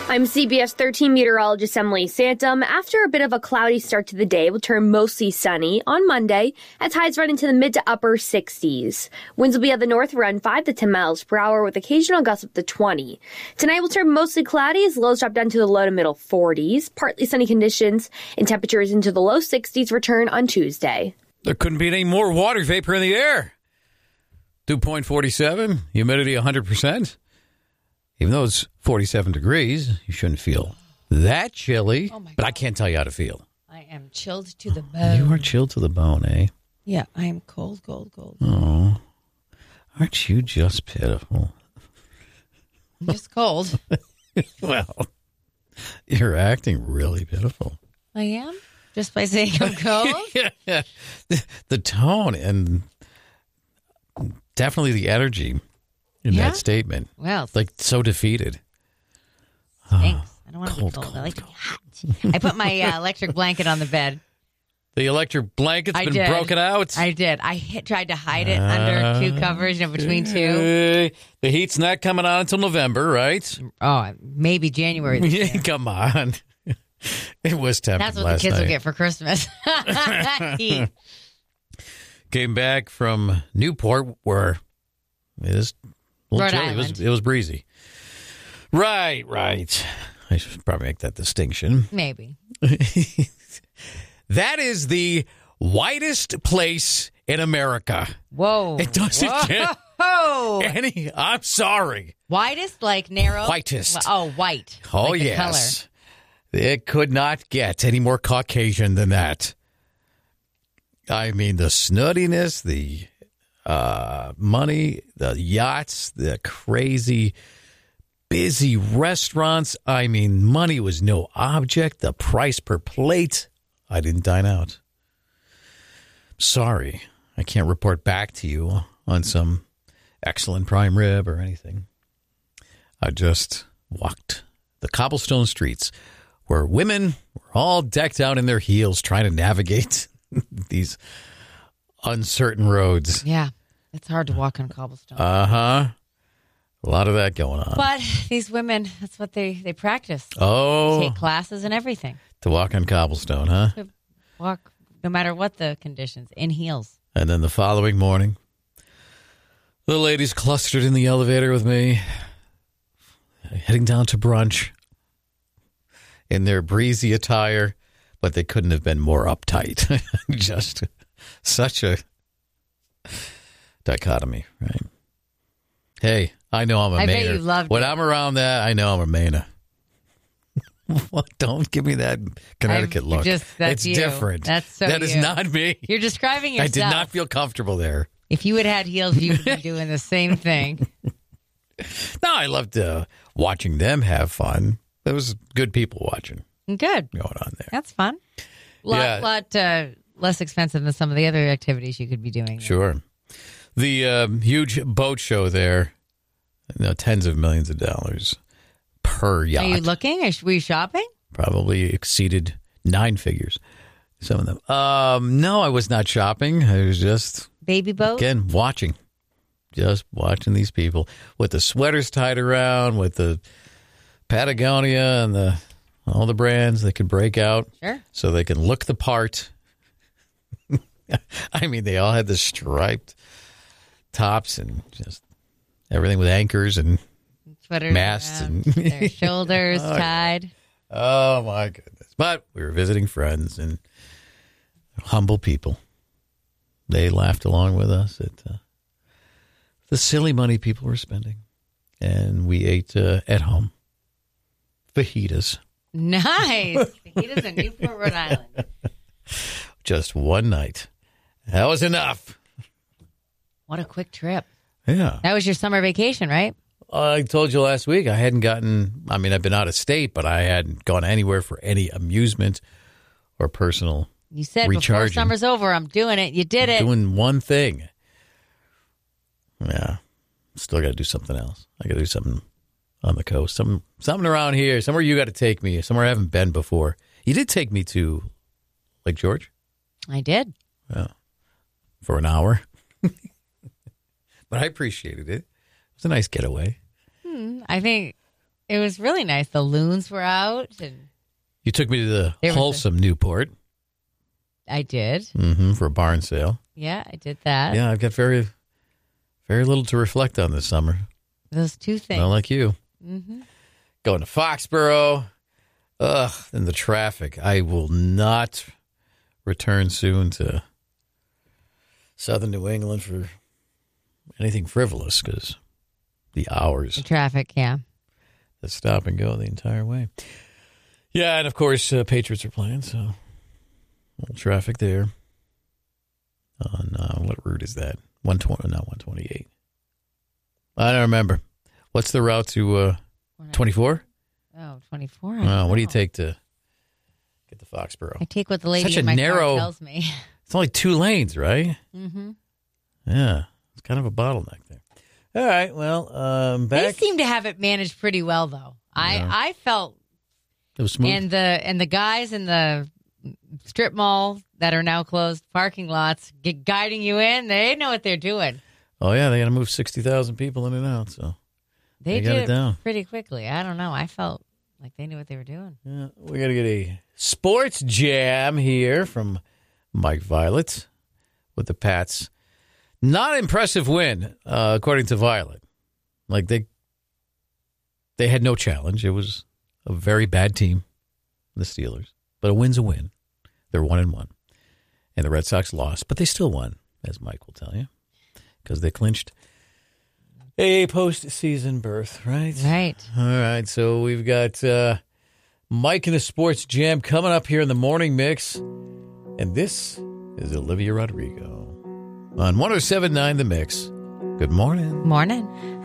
I'm CBS 13 meteorologist Emily Santum. After a bit of a cloudy start to the day, we'll turn mostly sunny on Monday as highs run into the mid to upper 60s. Winds will be at the north around 5 to 10 miles per hour with occasional gusts up to 20. Tonight will turn mostly cloudy as lows drop down to the low to middle 40s. Partly sunny conditions and temperatures into the low 60s return on Tuesday. There couldn't be any more water vapor in the air. Dew point 47, humidity 100%. Even though it's 47 degrees, you shouldn't feel that chilly. Oh my God. But I can't tell you how to feel. I am chilled to the bone. You are chilled to the bone, eh? Yeah, I am cold. Oh, aren't you just pitiful? I'm just cold. Well, you're acting really pitiful. I am? Just by saying I'm cold? Yeah. The tone and definitely the energy in that statement. Well, Like so defeated. thanks. I don't want to be cold, cold. cold, I like to be hot. I put my electric blanket on the bed. The electric blanket's I been did. broken out. I did. I tried to hide it under two covers, between two. The heat's not coming on until November, right? Oh, maybe January this year. Come on. It was tempting That's what last the kids night. will get for Christmas. Heat. Came back from Newport where it is a little Rhode chilly. Island. It was breezy. Right. I should probably make that distinction. Maybe. That is the whitest place in America. Whoa. It doesn't get any. I'm sorry. Widest, like narrow? Whitest. Oh, white. Oh, like the yes. It could not get any more Caucasian than that. I mean, the snootiness, the money, the yachts, the crazy busy restaurants. I mean, money was no object. The price per plate. I didn't dine out. Sorry, I can't report back to you on some excellent prime rib or anything. I just walked the cobblestone streets where women were all decked out in their heels trying to navigate these uncertain roads. Yeah. It's hard to walk on cobblestone. A lot of that going on. But these women, that's what they practice. Oh, Take classes and everything. to walk on cobblestone, huh? To walk no matter what the conditions, in heels. And then the following morning, the ladies clustered in the elevator with me, heading down to brunch in their breezy attire, but they couldn't have been more uptight. Just such a dichotomy, right? Hey, I know I'm a I bet Mainer. you loved when it. I'm around that, I know I'm a Mainer. What? Don't give me that Connecticut look. That's it's you. different. That's That is you. not me. You're describing yourself. I did not feel comfortable there. If you had had heels, you would be doing the same thing. No, I loved watching them have fun. There was good people watching Good. going on there. That's fun. Yeah. Lot less expensive than some of the other activities you could be doing. Sure. The huge boat show there, tens of millions of dollars per yacht. Are you looking? Were you shopping? Probably exceeded 9 figures. Some of them. No, I was not shopping. I was just, Baby boat? again, watching. Just watching these people with the sweaters tied around, with the Patagonia and all the brands they could break out. Sure. So they can look the part. I mean, they all had the striped tops and just everything with anchors and Sweaters masts around, and their shoulders Oh, yeah. tied. oh my goodness! But we were visiting friends and humble people. They laughed along with us at the silly money people were spending, and we ate at home fajitas. Nice. Fajitas in Newport, Rhode Island. Just one night. That was enough. What a quick trip. Yeah. That was your summer vacation, right? I told you last week I hadn't gotten, I mean, I've been out of state, but I hadn't gone anywhere for any amusement or personal You said before recharging. summer's over, I'm doing it. You did it. Doing one thing. Yeah. Still got to do something else. I got to do something on the coast. Something around here. Somewhere you got to take me. Somewhere I haven't been before. You did take me to Lake George? I did. Yeah. For an hour. But I appreciated it. It was a nice getaway. I think It was really nice. The loons were out, and You took me to the There was wholesome Newport I did. for a barn sale. Yeah, I did that. Yeah, I've got very, very little to reflect on this summer. Those two things. Not like you. Mm-hmm. Going to Foxborough. Ugh, and the traffic. I will not return soon to southern New England for anything frivolous because the hours. The traffic, yeah. The stop and go the entire way. Yeah, and of course, Patriots are playing, so a little traffic there. On what route is that? 120, not 128. I don't remember. What's the route to 24? Oh, 24? What do you take to get to Foxborough? I take what the lady Such a in my narrow- car tells me. It's only 2 lanes, right? Mm-hmm. Yeah, it's kind of a bottleneck there. All right, well, They back. seem to have it managed pretty well, though. I felt, It was smooth. and the guys in the strip mall that are now closed parking lots guiding you in, they know what they're doing. Oh, yeah, they got to move 60,000 people in and out, so They got did it down. pretty quickly. I don't know. I felt like they knew what they were doing. yeah, we got to get a sports jam here from Mike Violet with the Pats. Not impressive win, according to Violet. Like they had no challenge. It was a very bad team, the Steelers. But a win's a win. They're 1-1. And the Red Sox lost, but they still won, as Mike will tell you, because they clinched a postseason berth, right? Right. All right, so we've got Mike and the Sports Jam coming up here in the morning mix. And this is Olivia Rodrigo on 107.9 The Mix. Good morning. Morning.